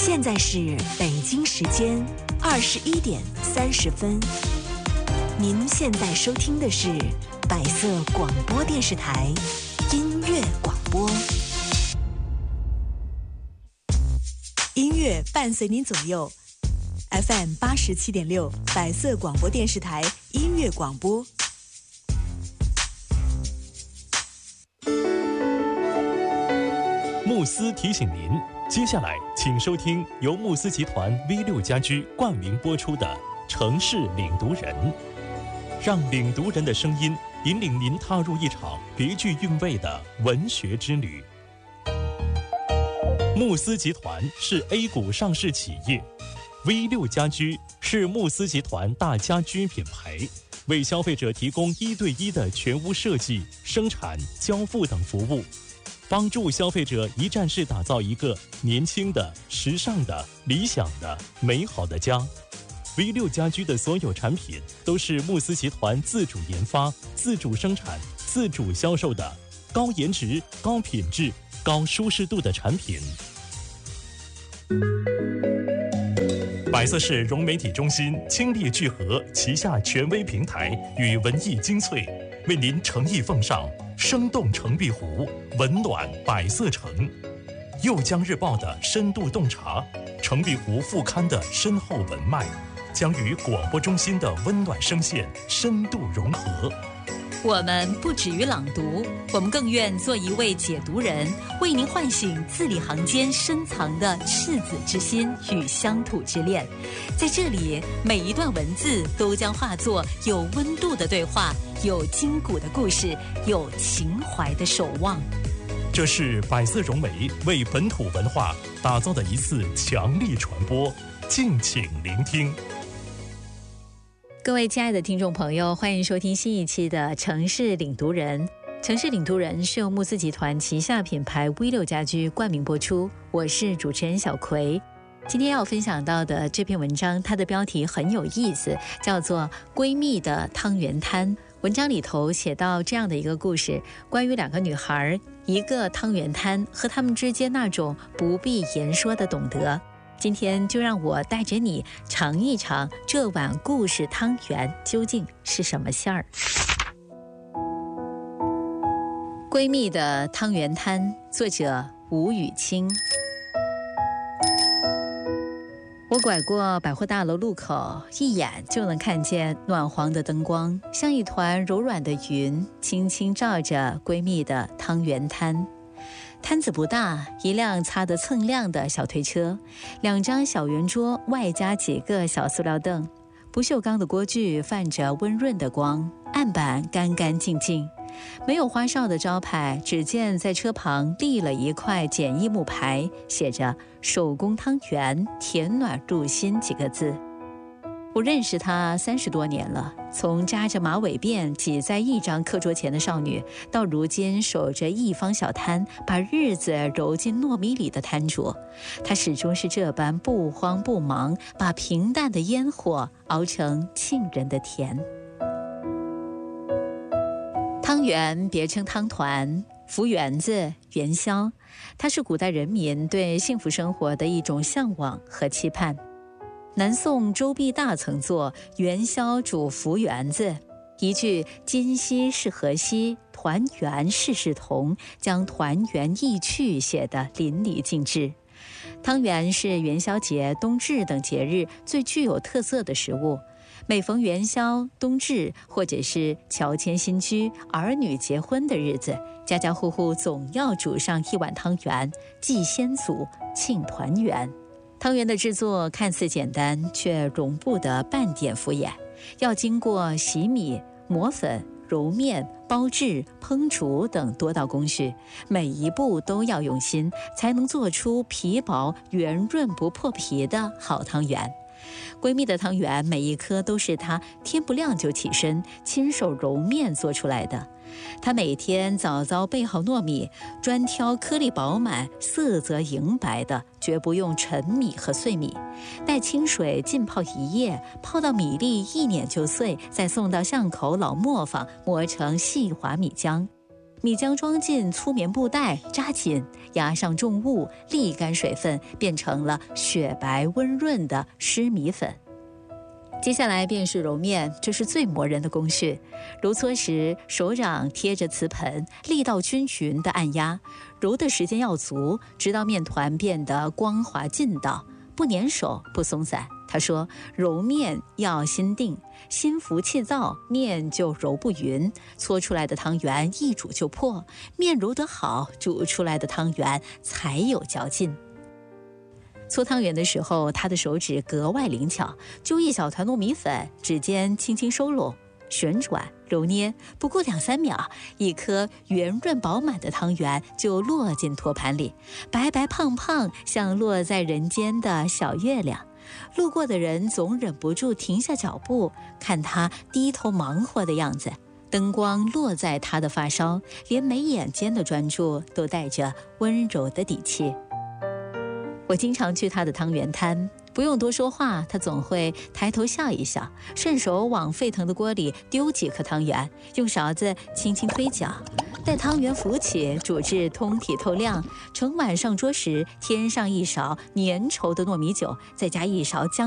现在是北京时间21:30。您现在收听的是百色广播电视台音乐广播。音乐伴随您左右 ，FM 87.6，百色广播电视台音乐广播。 慕斯提醒您，接下来请收听由慕斯集团 V6家居冠名播出的《城市领读人》，让领读人的声音引领您踏入一场别具韵味的文学之旅。慕斯集团是 A 股上市企业， V6家居是慕斯集团大家居品牌，为消费者提供1对1的全屋设计、生产、交付等服务，帮助消费者一站式打造一个年轻的、时尚的、理想的、美好的家。V6家居的所有产品都是慕斯集团自主研发、自主生产、自主销售的高颜值、高品质、高舒适度的产品。百色市融媒体中心倾力聚合旗下权威平台与文艺精粹，为您诚意奉上生动城壁湖，温暖百色城。右江日报的深度洞察，城壁湖副刊的深厚文脉，将与广播中心的温暖声线深度融合。 我们不止于朗读，我们更愿做一位解读人，为您唤醒字里行间深藏的赤子之心与乡土之恋。在这里，每一段文字都将化作有温度的对话，有筋骨的故事，有情怀的守望。 这是百色融媒为本土文化打造的一次强力传播，敬请聆听。 各位亲爱的听众朋友，欢迎收听新一期的城市领读人。城市领读人是由慕斯集团旗下品牌 V6家居冠名播出，我是主持人小葵。今天要分享到的这篇文章，它的标题很有意思，叫做《闺蜜的汤圆摊》。文章里头写到这样的一个故事，关于2个女孩，一个汤圆摊和她们之间那种不必言说的懂得。今天就让我带着你尝一尝这碗故事汤圆究竟是什么馅儿。闺蜜的汤圆摊，作者吴雨清。我拐过百货大楼路口，一眼就能看见暖黄的灯光，像一团柔软的云，轻轻照着闺蜜的汤圆摊。摊子不大，一辆擦得锃亮的小推车，2张小圆桌，外加几个小塑料凳。不锈钢的锅具泛着温润的光，案板干干净净，没有花哨的招牌，只见在车旁立了一块简易木牌，写着“手工汤圆，甜暖入心”几个字。我认识她30多年了，从扎着马尾辫挤在一张课桌前的少女，到如今守着一方小摊，把日子揉进糯米里的摊主，她始终是这般不慌不忙，把平淡的烟火熬成沁人的甜。汤圆别称汤团，福圆子、元宵，它是古代人民对幸福生活的一种向往和期盼。南宋周必大曾作元宵煮福圆子，一句今夕是何夕，团圆事事同，将团圆意趣写得淋漓尽致。汤圆是元宵节、冬至等节日最具有特色的食物，每逢元宵、冬至或者是乔迁新居、儿女结婚的日子，家家户户总要煮上一碗汤圆，祭先祖，庆团圆。汤圆的制作看似简单，却容不得半点敷衍，要经过洗米、磨粉、揉面、包制、烹煮等多道工序，每一步都要用心，才能做出皮薄圆润不破皮的好汤圆。闺蜜的汤圆每一颗都是她天不亮就起身，亲手揉面做出来的。她每天早早备好糯米，专挑颗粒饱满、色泽莹白的，绝不用陈米和碎米。待清水浸泡1夜，泡到米粒一碾就碎，再送到巷口老磨坊磨成细滑米浆。 米浆装进粗棉布袋，扎紧，压上重物，沥干水分，变成了雪白温润的湿米粉。接下来便是揉面，这是最磨人的工序。揉搓时，手掌贴着瓷盆，力道均匀地按压，揉的时间要足，直到面团变得光滑劲道，不粘手，不松散。他说，揉面要心定，心浮气躁，面就揉不匀，搓出来的汤圆一煮就破，面揉得好，煮出来的汤圆才有嚼劲。搓汤圆的时候，他的手指格外灵巧，揪一小团糯米粉，指尖轻轻收拢，旋转揉捏，不过2-3秒，一颗圆润饱满的汤圆就落进托盘里，白白胖胖，像落在人间的小月亮。路过的人总忍不住停下脚步，看他低头忙活的样子。灯光落在他的发梢，连眉眼间的专注都带着温柔的底气。我经常去他的汤圆摊，不用多说话，他总会抬头笑一笑，顺手往沸腾的锅里丢几颗汤圆，用勺子轻轻推搅，待汤圆浮起，煮至通体透亮，盛碗上桌时，添上一勺粘稠的糯米酒，再加一勺姜